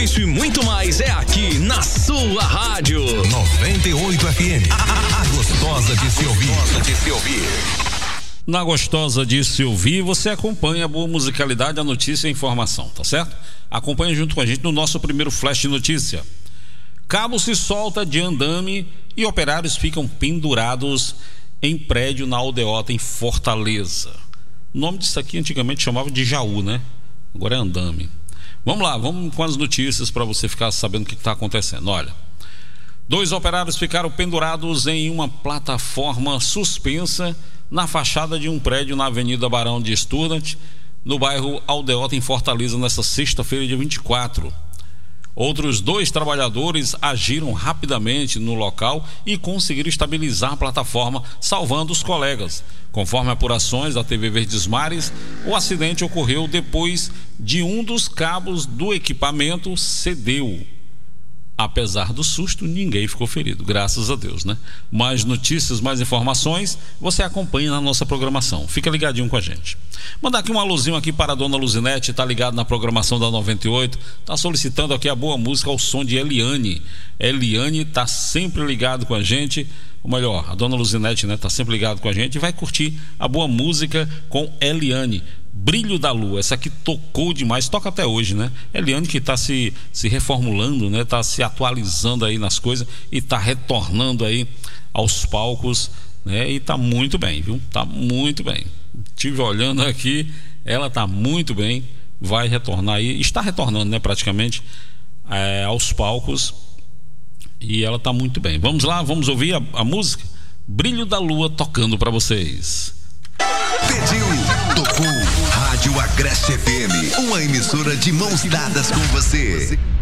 isso e muito mais é aqui na sua rádio 98 FM. A gostosa de se ouvir. Na gostosa de se ouvir, você acompanha a boa musicalidade, a notícia e a informação, tá certo? Acompanha junto com a gente no nosso primeiro flash de notícia. Cabo se solta de andame e operários ficam pendurados em prédio na Aldeota, em Fortaleza. O nome disso aqui antigamente chamava de Jaú, né? Agora é andame. Vamos lá, vamos com as notícias para você ficar sabendo o que está acontecendo. Olha, 2 operários ficaram pendurados em uma plataforma suspensa na fachada de um prédio na Avenida Barão de Estudante, no bairro Aldeota, em Fortaleza, nesta sexta-feira, dia 24. Outros 2 trabalhadores agiram rapidamente no local e conseguiram estabilizar a plataforma, salvando os colegas. Conforme apurações da TV Verdes Mares, o acidente ocorreu depois de um dos cabos do equipamento cedeu. Apesar do susto, ninguém ficou ferido, graças a Deus, né? Mais notícias, mais informações, você acompanha na nossa programação. Fica ligadinho com a gente. Mandar aqui um alôzinho aqui para a dona Luzinete, tá ligado na programação da 98, tá solicitando aqui a boa música ao som de Eliane. Eliane tá sempre ligado com a gente, ou melhor, a dona Luzinete, né, tá sempre ligado com a gente e vai curtir a boa música com Eliane. Brilho da Lua, essa aqui tocou demais, toca até hoje, né? Eliane que está se reformulando, né? Está se atualizando aí nas coisas e está retornando aí aos palcos, né? E está muito bem, viu? Está muito bem. Estive olhando aqui, ela está muito bem, vai retornar aí, está retornando, né? Praticamente aos palcos e ela está muito bem. Vamos lá, vamos ouvir a música Brilho da Lua tocando para vocês. Pediu, tocou. Rádio Agreste FM, uma emissora de mãos dadas com você.